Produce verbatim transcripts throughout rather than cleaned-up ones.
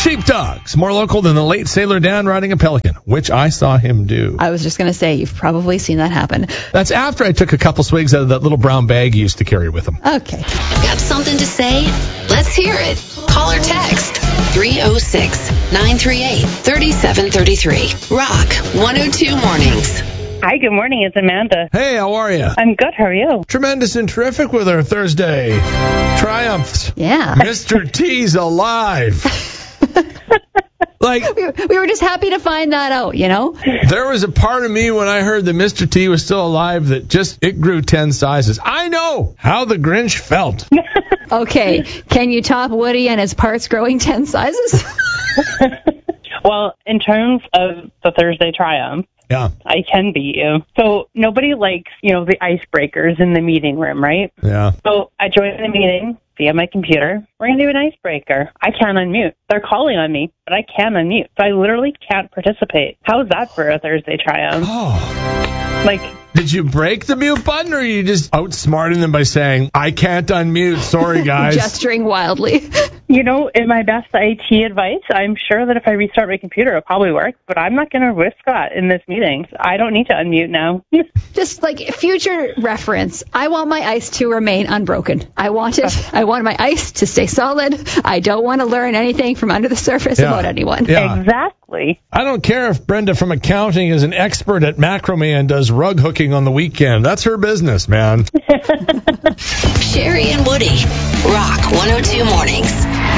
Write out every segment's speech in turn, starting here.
Sheepdogs, more local than the late Sailor Dan riding a pelican, which I saw him do. I was just going to say, you've probably seen that happen. That's after I took a couple swigs out of that little brown bag he used to carry with him. Okay. Got something to say? Let's hear it. Call or text three oh six, nine three eight, three seven three three. Rock one oh two Mornings. Hi, good morning. It's Amanda. Hey, how are you? I'm good. How are you? Tremendous and terrific with our Thursday triumphs. Yeah. Mister T's alive. Like, we, we were just happy to find that out, you know? There was a part of me when I heard that Mister T was still alive that just, it grew ten sizes. I know how the Grinch felt. Okay, can you top Woody and his parts growing ten sizes? Well, in terms of the Thursday triumph, yeah, I can beat you. So nobody likes, you know, the icebreakers in the meeting room, right? Yeah. So I joined the meeting via my computer. We're going to do an icebreaker. I can't unmute. They're calling on me, but I can't unmute. So I literally can't participate. How's that for a Thursday triumph? Oh. Like, did you break the mute button, or are you just outsmarting them by saying, I can't unmute, sorry, guys? Gesturing wildly. You know, in my best I T advice, I'm sure that if I restart my computer, it'll probably work, but I'm not going to risk that in this meeting. I don't need to unmute now. Just like future reference, I want my ice to remain unbroken. I want it. I want my ice to stay solid. I don't want to learn anything from under the surface Yeah. about anyone. Yeah. Exactly. I don't care if Brenda from accounting is an expert at macrame and does rug hooking on the weekend. That's her business, man. Sherry and Woody. Rock one oh two Mornings.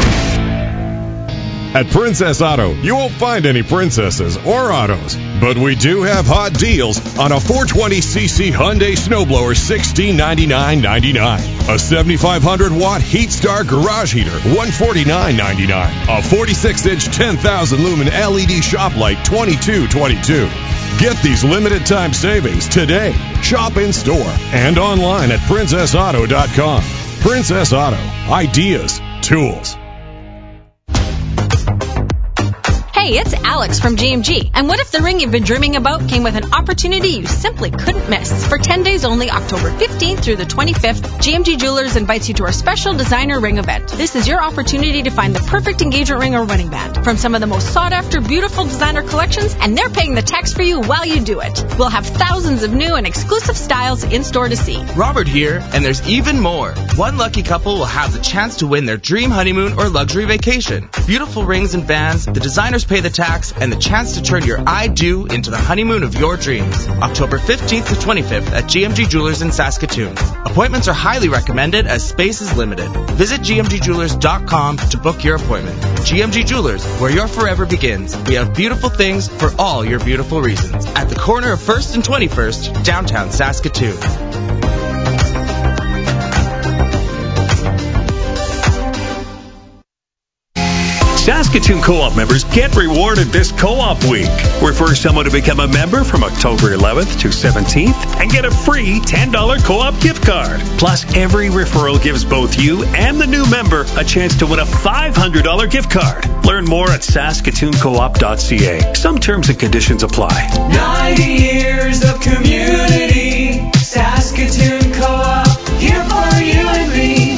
At Princess Auto, you won't find any princesses or autos, but we do have hot deals on a four twenty c c Hyundai snowblower, sixteen ninety-nine ninety-nine. A seventy-five hundred watt Heat Star garage heater, one forty-nine ninety-nine. A forty-six inch ten thousand lumen L E D shop light, twenty-two twenty-two. Get these limited time savings today. Shop in store and online at princess auto dot com. Princess Auto. Ideas. Tools. Hey, it's Alex from G M G. And what if the ring you've been dreaming about came with an opportunity you simply couldn't miss? For ten days only, October fifteenth through the twenty-fifth, G M G Jewelers invites you to our special designer ring event. This is your opportunity to find the perfect engagement ring or wedding band from some of the most sought-after, beautiful designer collections, and they're paying the tax for you while you do it. We'll have thousands of new and exclusive styles in store to see. Robert here, and there's even more. One lucky couple will have the chance to win their dream honeymoon or luxury vacation. Beautiful rings and bands, the designers pay the tax, and the chance to turn your I do into the honeymoon of your dreams. October fifteenth to twenty-fifth at G M G Jewelers in Saskatoon. Appointments are highly recommended as space is limited. Visit g m g jewelers dot com to book your appointment. G M G Jewelers, where your forever begins. We have beautiful things for all your beautiful reasons. At the corner of first and twenty-first, downtown Saskatoon. Saskatoon Co-op members get rewarded this Co-op week. Refer someone to become a member from October eleventh to seventeenth and get a free ten dollars Co-op gift card. Plus, every referral gives both you and the new member a chance to win a five hundred dollars gift card. Learn more at saskatoon co op dot c a. Some terms and conditions apply. ninety years of community. Saskatoon Co-op, here for you and me.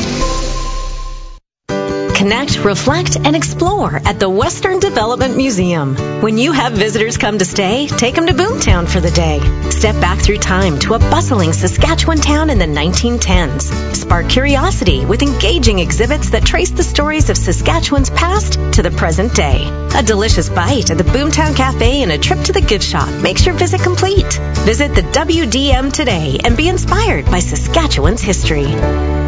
Connect, reflect, and explore at the Western Development Museum. When you have visitors come to stay, take them to Boomtown for the day. Step back through time to a bustling Saskatchewan town in the nineteen tens. Spark curiosity with engaging exhibits that trace the stories of Saskatchewan's past to the present day. A delicious bite at the Boomtown Cafe and a trip to the gift shop makes your visit complete. Visit the W D M today and be inspired by Saskatchewan's history.